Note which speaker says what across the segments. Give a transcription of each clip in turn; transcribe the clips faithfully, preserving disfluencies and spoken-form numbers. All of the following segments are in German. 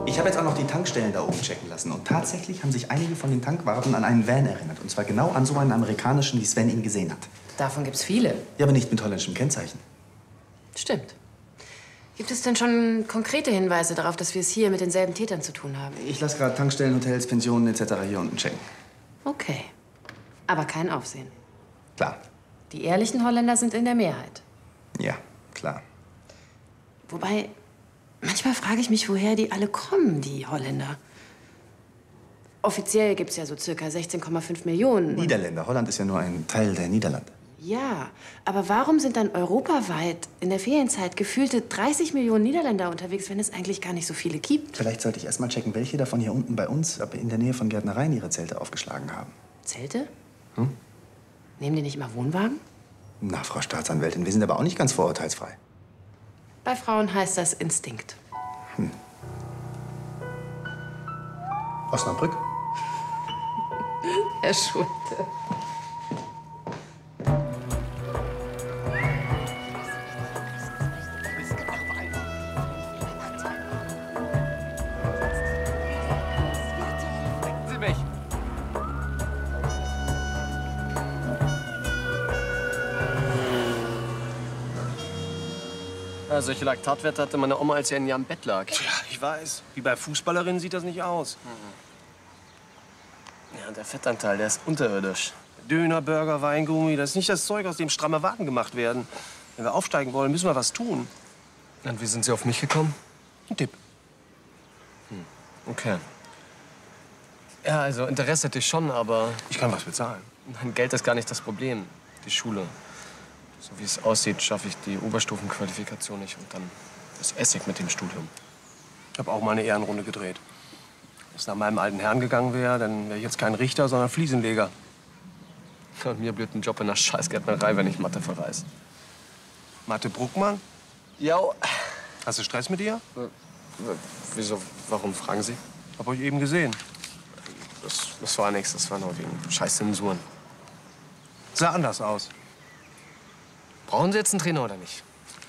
Speaker 1: Ich habe jetzt auch noch die Tankstellen da oben checken lassen. Und tatsächlich haben sich einige von den Tankwarten an einen Van erinnert. Und zwar genau an so einen amerikanischen, wie Sven ihn gesehen hat.
Speaker 2: Davon gibt's viele.
Speaker 1: Ja, aber nicht mit holländischem Kennzeichen.
Speaker 2: Stimmt. Gibt es denn schon konkrete Hinweise darauf, dass wir es hier mit denselben Tätern zu tun haben?
Speaker 1: Ich lasse gerade Tankstellen, Hotels, Pensionen et cetera hier unten checken.
Speaker 2: Okay. Aber kein Aufsehen.
Speaker 1: Klar.
Speaker 2: Die ehrlichen Holländer sind in der Mehrheit.
Speaker 1: Ja, klar.
Speaker 2: Wobei, manchmal frage ich mich, woher die alle kommen, die Holländer. Offiziell gibt es ja so circa sechzehn Komma fünf Millionen.
Speaker 1: Niederländer. Holland ist ja nur ein Teil der Niederlande.
Speaker 2: Ja, aber warum sind dann europaweit in der Ferienzeit gefühlte dreißig Millionen Niederländer unterwegs, wenn es eigentlich gar nicht so viele gibt?
Speaker 1: Vielleicht sollte ich erst mal checken, welche davon hier unten bei uns, aber in der Nähe von Gärtnereien, ihre Zelte aufgeschlagen haben.
Speaker 2: Zelte?
Speaker 1: Hm?
Speaker 2: Nehmen die nicht immer Wohnwagen?
Speaker 1: Na, Frau Staatsanwältin, wir sind aber auch nicht ganz vorurteilsfrei.
Speaker 2: Bei Frauen heißt das Instinkt.
Speaker 1: Hm. Osnabrück?
Speaker 2: Herr Schulte.
Speaker 3: Ja, solche Laktatwerte hatte meine Oma, als sie ein Jahr im Bett lag.
Speaker 4: Tja, ich weiß. Wie bei Fußballerinnen sieht das nicht aus.
Speaker 3: Ja, und der Fettanteil, der ist unterirdisch.
Speaker 4: Döner, Burger, Weingummi, das ist nicht das Zeug, aus dem stramme Waden gemacht werden. Wenn wir aufsteigen wollen, müssen wir was tun.
Speaker 3: Und wie sind Sie auf mich gekommen?
Speaker 4: Ein Tipp.
Speaker 3: Hm. Okay. Ja, also Interesse hätte ich schon, aber...
Speaker 4: Ich kann was bezahlen.
Speaker 3: Mein Geld ist gar nicht das Problem. Die Schule. So wie es aussieht, schaffe ich die Oberstufenqualifikation nicht. Und dann ist Essig mit dem Studium.
Speaker 4: Ich habe auch mal eine Ehrenrunde gedreht. Wenn es nach meinem alten Herrn gegangen wäre, dann wäre ich jetzt kein Richter, sondern Fliesenleger.
Speaker 3: Und mir blüht ein Job in der Scheißgärtnerei, wenn ich Mathe verreiß.
Speaker 4: Mathe Bruckmann?
Speaker 3: Ja.
Speaker 4: Hast du Stress mit ihr?
Speaker 3: Äh, wieso? Warum fragen Sie?
Speaker 4: Hab euch eben gesehen.
Speaker 3: Das, das war nichts. Das war nur wegen scheiß Zensuren.
Speaker 4: Sah anders aus.
Speaker 3: Brauchen Sie jetzt einen Trainer oder nicht?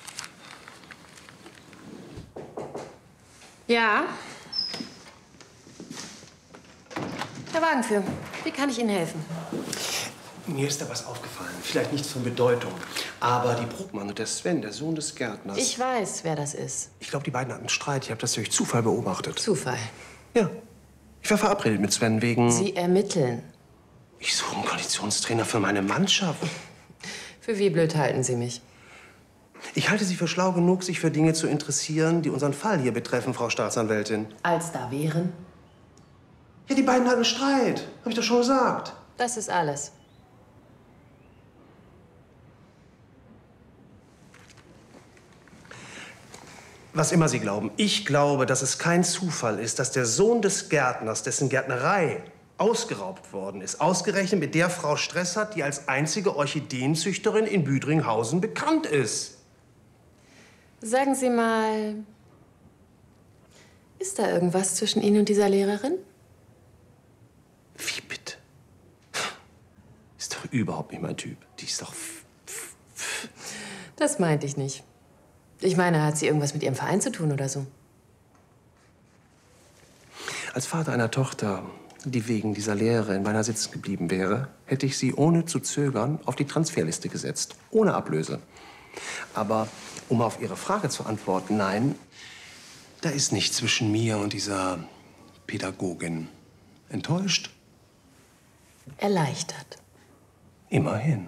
Speaker 2: Ja. Herr Wagenführer, wie kann ich Ihnen helfen?
Speaker 4: Mir ist da was aufgefallen. Vielleicht nichts von Bedeutung. Aber die Bruckmann und der Sven, der Sohn des Gärtners.
Speaker 2: Ich weiß, wer das ist.
Speaker 4: Ich glaube, die beiden hatten einen Streit. Ich habe das durch Zufall beobachtet.
Speaker 2: Zufall.
Speaker 4: Ja. Ich war verabredet mit Sven wegen...
Speaker 2: Sie ermitteln.
Speaker 4: Ich suche einen Konditionstrainer für meine Mannschaft.
Speaker 2: Für wie blöd halten Sie mich?
Speaker 4: Ich halte Sie für schlau genug, sich für Dinge zu interessieren, die unseren Fall hier betreffen, Frau Staatsanwältin.
Speaker 2: Als da wären?
Speaker 4: Ja, die beiden hatten Streit. Hab ich doch schon gesagt.
Speaker 2: Das ist alles.
Speaker 4: Was immer Sie glauben, ich glaube, dass es kein Zufall ist, dass der Sohn des Gärtners, dessen Gärtnerei ausgeraubt worden ist, ausgerechnet mit der Frau Stress hat, die als einzige Orchideenzüchterin in Büdringhausen bekannt ist.
Speaker 2: Sagen Sie mal, ist da irgendwas zwischen Ihnen und dieser Lehrerin?
Speaker 4: Wie bitte? Ist doch überhaupt nicht mein Typ. Die ist doch...
Speaker 2: Das meinte ich nicht. Ich meine, hat sie irgendwas mit Ihrem Verein zu tun oder so?
Speaker 4: Als Vater einer Tochter, die wegen dieser Lehrerin beinahe sitzen geblieben wäre, hätte ich sie ohne zu zögern auf die Transferliste gesetzt. Ohne Ablöse. Aber um auf Ihre Frage zu antworten, nein, da ist nichts zwischen mir und dieser Pädagogin. Enttäuscht?
Speaker 2: Erleichtert.
Speaker 4: Immerhin.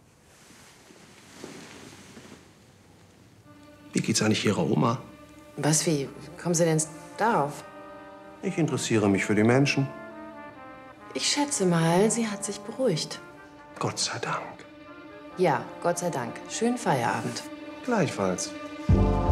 Speaker 4: Wie geht's eigentlich Ihrer Oma?
Speaker 2: Was, wie kommen Sie denn darauf?
Speaker 4: Ich interessiere mich für die Menschen.
Speaker 2: Ich schätze mal, sie hat sich beruhigt.
Speaker 4: Gott sei Dank.
Speaker 2: Ja, Gott sei Dank. Schönen Feierabend.
Speaker 4: Gleichfalls.